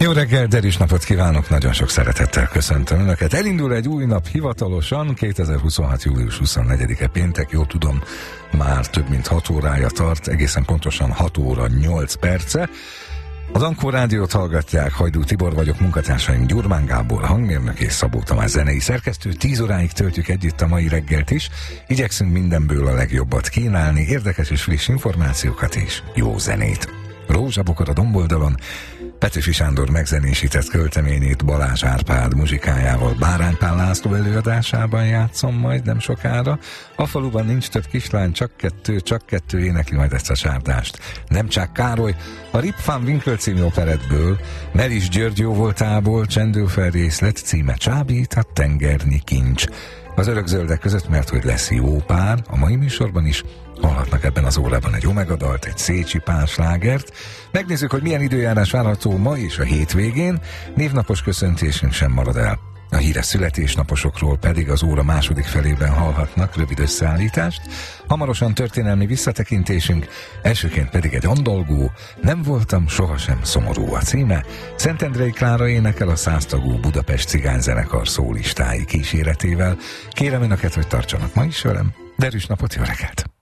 Jó reggel, derűs napot kívánok, nagyon sok szeretettel köszöntöm Önöket. Elindul egy új nap hivatalosan, 2026. július 24-e péntek, jól tudom, már több mint 6 órája tart, egészen pontosan 6 óra 8 perce. Az Ankó Rádiót hallgatják, Hajdú Tibor vagyok, munkatársaim Gyurmán Gábor, hangmérnök és Szabó Tamás zenei szerkesztő. 10 óráig töltjük együtt a mai reggelt is, igyekszünk mindenből a legjobbat kínálni, érdekes és friss információkat és jó zenét. Rózsabokor a domboldalon, Petőfi Sándor megzenésített költeményét Balázs Árpád muzsikájával Bárány Pál László előadásában játszom majd nem sokára. A faluban nincs több kislány, csak kettő énekli majd ezt a csárdást. Nemcsák Károly, a Rip van Winkle című operettből, Melis György jóvoltából csendőfel részlet, címe Csábít, a tengernyi kincs. Az örökzöldek között, mert hogy lesz jó pár, a mai műsorban is hallhatnak ebben az órában egy Omega dalt, egy Szécsi Pál slágert. Megnézzük, hogy milyen időjárás várható ma és a hétvégén. Névnapos köszöntésünk sem marad el. A híres születésnaposokról pedig az óra második felében hallhatnak rövid összeállítást. Hamarosan történelmi visszatekintésünk, elsőként pedig egy andalgó, Nem voltam sohasem szomorú a címe. Szentendrei Klára énekel a 100 tagú Budapest cigányzenekar szólistái kíséretével. Kérem Önöket, hogy tartsanak ma is velem. Derűs napot, jó reggelt!